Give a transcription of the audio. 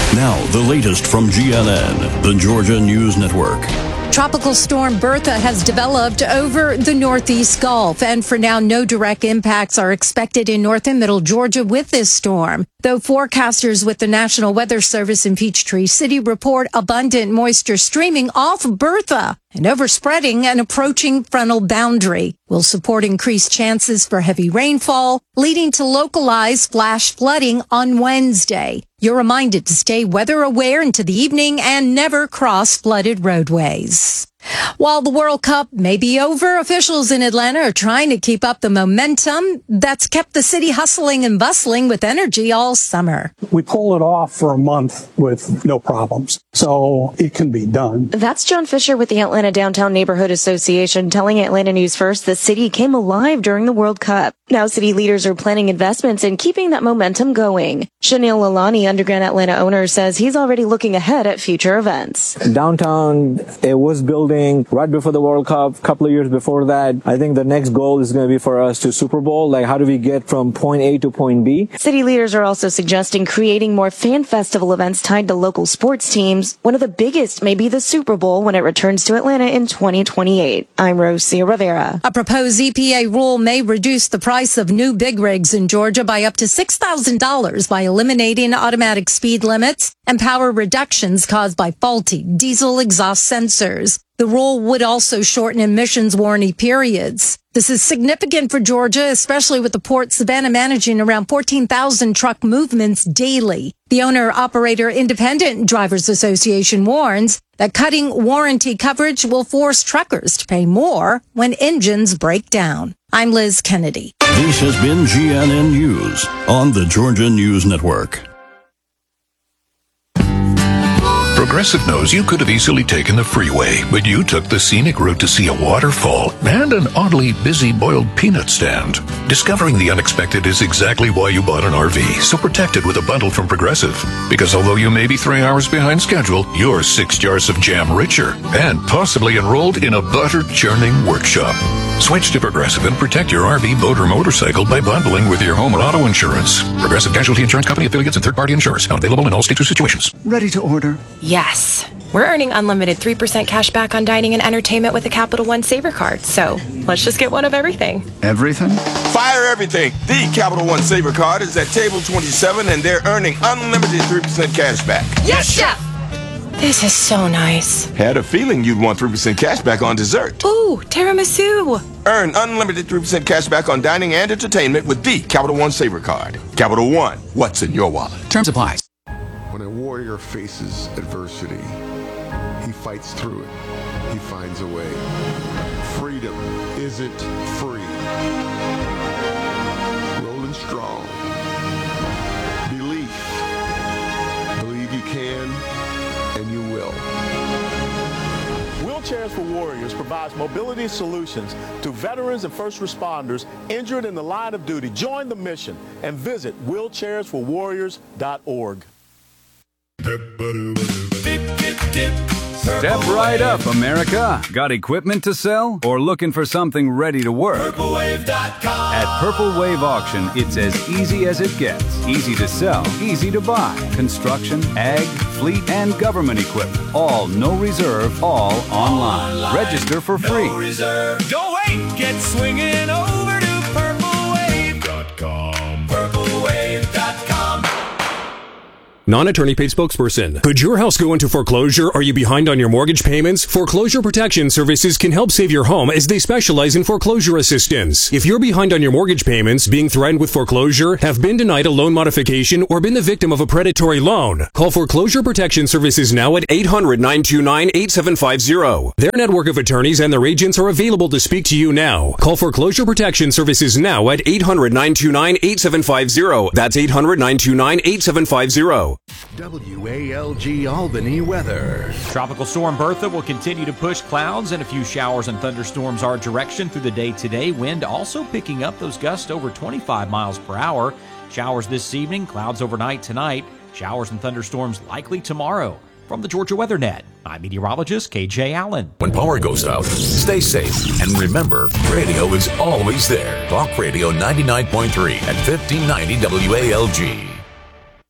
Now, the latest from GNN, the Georgia News Network. Tropical storm Bertha has developed over the Northeast Gulf, and for now, no direct impacts are expected in North and Middle Georgia with this storm. Though forecasters with the National Weather Service in Peachtree City report abundant moisture streaming off Bertha and overspreading an approaching frontal boundary will support increased chances for heavy rainfall, leading to localized flash flooding on Wednesday. You're reminded to stay weather aware into the evening and never cross flooded roadways. While the World Cup may be over, officials in Atlanta are trying to keep up the momentum that's kept the city hustling and bustling with energy all summer. We pull it off for a month with no problems, so it can be done. That's John Fisher with the Atlanta Downtown Neighborhood Association telling Atlanta News First the city came alive during the World Cup. Now city leaders are planning investments in keeping that momentum going. Shanil Lalani, Underground Atlanta owner, says he's already looking ahead at future events. Downtown, it was building right before the World Cup, a couple of years before that. I think the next goal is going to be for us to Super Bowl. Like, how do we get from point A to point B? City leaders are also suggesting creating more fan festival events tied to local sports teams. One of the biggest may be the Super Bowl when it returns to Atlanta in 2028. I'm Rosia Rivera. A proposed EPA rule may reduce the price of new big rigs in Georgia by up to $6,000 by eliminating automatic speed limits and power reductions caused by faulty diesel exhaust sensors. The rule would also shorten emissions warranty periods. This is significant for Georgia, especially with the Port Savannah managing around 14,000 truck movements daily. The Owner-Operator Independent Drivers Association warns that cutting warranty coverage will force truckers to pay more when engines break down. I'm Liz Kennedy. This has been GNN News on the Georgia News Network. Progressive knows you could have easily taken the freeway, but you took the scenic route to see a waterfall and an oddly busy boiled peanut stand. Discovering the unexpected is exactly why you bought an RV, so protect it with a bundle from Progressive. Because although you may be 3 hours behind schedule, you're 6 jars of jam richer and possibly enrolled in a butter churning workshop. Switch to Progressive and protect your RV, boat, or motorcycle by bundling with your home or auto insurance. Progressive Casualty Insurance Company affiliates and third-party insurers. Not available in all states or situations. Ready to order? Yes. We're earning unlimited 3% cash back on dining and entertainment with a Capital One Saver card. So let's just get one of everything. Everything? Fire everything. The Capital One Saver card is at table 27 and they're earning unlimited 3% cash back. Yes, Chef! This is so nice. Had a feeling you'd want 3% cash back on dessert. Ooh, tiramisu. Earn unlimited 3% cash back on dining and entertainment with the Capital One Saver card. Capital One, what's in your wallet? Terms apply. When a warrior faces adversity, he fights through it. He finds a way. Freedom isn't free. Rolling strong. Belief. Believe you can and you will. Wheelchairs for Warriors provides mobility solutions to veterans and first responders injured in the line of duty. Join the mission and visit wheelchairsforwarriors.org. Step right up, America. Got equipment to sell or looking for something ready to work? PurpleWave.com. At Purple Wave Auction, it's as easy as it gets. Easy to sell, easy to buy. Construction, ag, fleet, and government equipment. All no reserve, all online. Register for free. No reserve. Don't wait. Get swinging over to PurpleWave.com. PurpleWave.com. Non-attorney paid spokesperson. Could your house go into foreclosure? Are you behind on your mortgage payments? Foreclosure Protection Services can help save your home as they specialize in foreclosure assistance. If you're behind on your mortgage payments, being threatened with foreclosure, have been denied a loan modification, or been the victim of a predatory loan, call Foreclosure Protection Services now at 800-929-8750. Their network of attorneys and their agents are available to speak to you now. Call Foreclosure Protection Services now at 800-929-8750. That's 800-929-8750. WALG Albany weather. Tropical storm Bertha will continue to push clouds, and a few showers and thunderstorms our direction through the day today. Wind also picking up, those gusts over 25 miles per hour. Showers this evening, clouds overnight tonight. Showers and thunderstorms likely tomorrow. From the Georgia Weather Net, I'm meteorologist KJ Allen. When power goes out, stay safe. And remember, radio is always there. Talk Radio 99.3 at 1590 WALG.